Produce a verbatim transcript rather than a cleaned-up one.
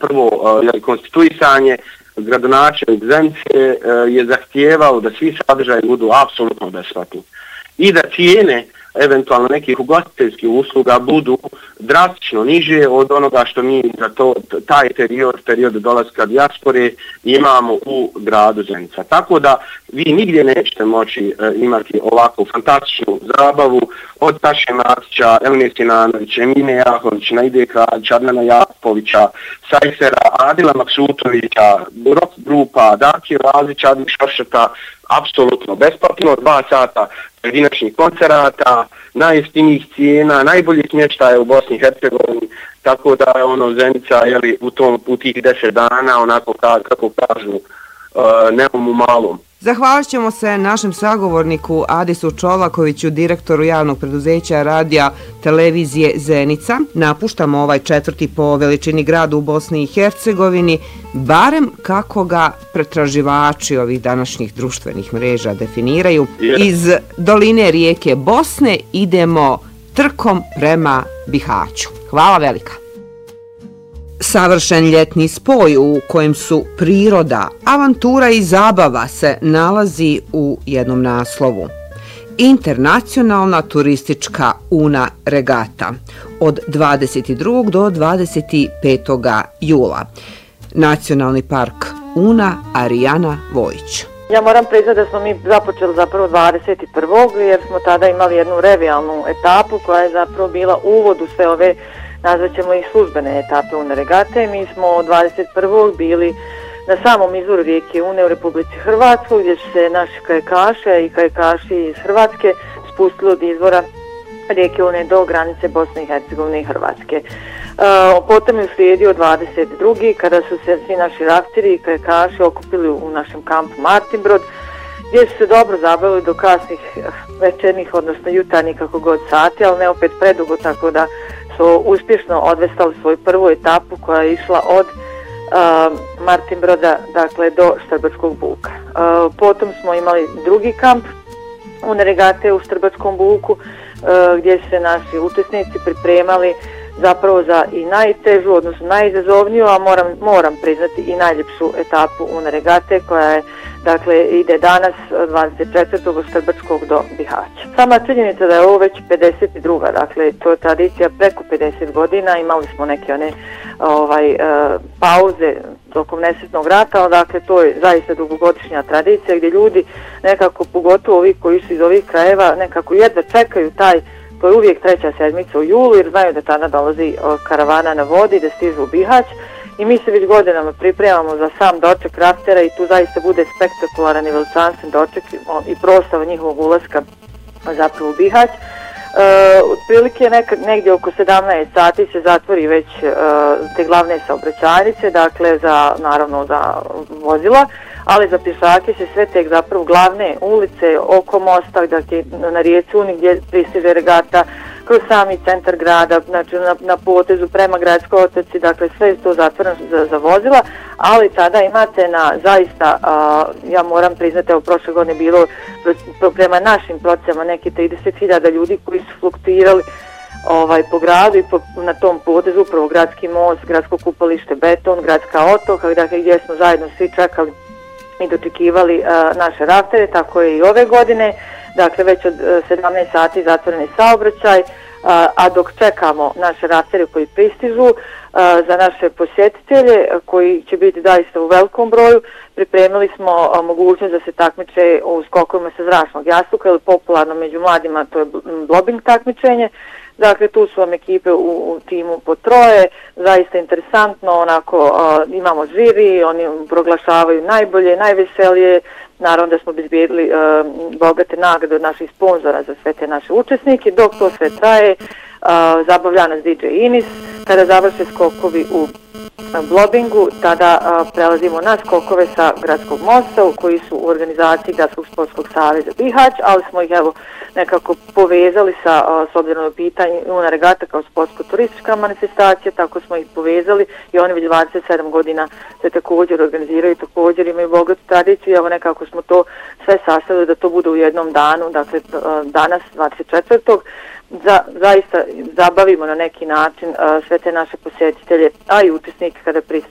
prvo uh, konstituisanje, gradonačelnik Zenice uh, je zahtijevao da svi sadržaji budu apsolutno besplatni i da cijene eventualno nekih ugostiteljskih usluga budu drastično niže od onoga što mi za to, taj period, period dolaska dijaspore imamo u gradu Zenica. Tako da vi nigdje nećete moći e, imati ovakvu fantastičnu zabavu od Saše Matića, Eline Sinanovića, Emine Jahovića, Naide Kraljića, Adnana Jakovića, Sajsera, Adila Maksutovića, rock grupa, Darki Lazića, Adil Šošeta, apsolutno besplatno, dva sata pojedinačnih koncerata, najjeftinijih cijena, najboljih smještaja u Bosni i Hercegovini, tako da je ono Zenica jeli, u, tom, u tih deset dana, onako kako kažu, uh, neomu malom. Zahvalit ćemo se našem sagovorniku Adisu Čolakoviću, direktoru javnog preduzeća radija televizije Zenica. Napuštamo ovaj četvrti po veličini grad u Bosni i Hercegovini, barem kako ga pretraživači ovih današnjih društvenih mreža definiraju. Iz doline rijeke Bosne idemo trkom prema Bihaću. Hvala velika. Savršen ljetni spoj u kojem su priroda, avantura i zabava se nalazi u jednom naslovu. Internacionalna turistička Una regata od dvadeset drugog do dvadeset petog jula. Nacionalni park Una, Arijana Vojić. Ja moram priznati da smo mi započeli zapravo dvadeset prvog jer smo tada imali jednu revijalnu etapu koja je zapravo bila uvod u sve ove, nazvaćemo ih službene etape Une regate. Mi smo dvadeset prvog bili na samom izvoru rijeke Une u Republici Hrvatskoj, gdje su se naši kajakaše i kajakaši iz Hrvatske spustili od izvora rijeke Une do granice Bosne i Hercegovine i Hrvatske. Uh, potom je uslijedio dvadeset drugi kada su se svi naši raftiri i kajakaši okupili u našem kampu Martinbrod, gdje su se dobro zabavili do kasnih večernih, odnosno jutarnjih kako god sati, ali ne opet predugo, tako da su uspješno odvestali svoju prvu etapu koja je išla od uh, Martinbroda, dakle, do Štrbačkog buka. Uh, potom smo imali drugi kamp Une regate u Štrbačkom buku, uh, gdje se naši učesnici pripremali zapravo za i najtežu, odnosno najizazovniju, a moram, moram priznati i najljepšu etapu Une regate koja je, dakle, ide danas dvadeset četvrtog od Štrbačkog do Bihaća. Sama činjenica da je ovo već pedeset druga, dakle, to je tradicija preko pedeset godina, imali smo neke one ovaj, uh, pauze tokom nesretnog rata, dakle, to je zaista dugogodišnja tradicija gdje ljudi nekako, pogotovo ovi koji su iz ovih krajeva, nekako jedva čekaju taj. To je uvijek treća sedmica u julu jer znaju da tada dolazi karavana na vodi da stižu u Bihać i mi se već godinama pripremamo za sam doček raftera i tu zaista bude spektakularan i veličanstven doček i proslava njihovog ulaska zapravo u Bihać. E, otprilike nekad, negdje oko sedamnaest sati se zatvori već e, te glavne saobraćajnice, dakle za, naravno za vozila, ali za pješake se sve tek zapravo glavne ulice oko mosta, dakle na rijeci Uni gdje pristiže regata, kroz sami centar grada, znači na, na potezu prema Gradskoj otoci, dakle sve je to zatvoreno za, za vozila, ali tada imate na zaista, a, ja moram priznati, evo prošle godine bilo prema našim procjenama neki trideset hiljada ljudi koji su fluktuirali ovaj, po gradu i po, na tom potezu, upravo Gradski most, Gradsko kupalište, Beton, Gradska otoka, dakle gdje smo zajedno svi čekali i dočekivali uh, naše raftere, tako je i ove godine, dakle već od uh, sedamnaest sati zatvoreni saobraćaj, uh, a dok čekamo naše raftere koji pristižu, uh, za naše posjetitelje koji će biti zaista u velikom broju, pripremili smo uh, mogućnost da se takmiče u skokovima sa zračnog jastuka, ili popularno među mladima to je blobing takmičenje. Dakle, tu su vam ekipe u, u timu po troje, zaista interesantno, onako uh, imamo žiri, oni proglašavaju najbolje, najveselije, naravno da smo obezbijedili uh, bogate nagrade od naših sponzora za sve te naše učesnike, dok to sve traje, uh, zabavlja nas D J Inis, kada završe skokovi u blobingu, tada uh, prelazimo na skokove sa Gradskog mosta, u koji su u organizaciji Gradskog sportskog saveza Bihać, ali smo ih evo nekako povezali sa, uh, s obzirom na pitanje Una regata kao sportsko-turistička manifestacija, tako smo ih povezali i oni već dvadeset sedam godina se također organiziraju, također imaju bogatu tradiciju, evo nekako smo to sve sastavili da to bude u jednom danu, dakle uh, danas dvadeset četvrtog Za, zaista zabavimo na neki način uh, sve te naše posjetitelje, a i učesnike kada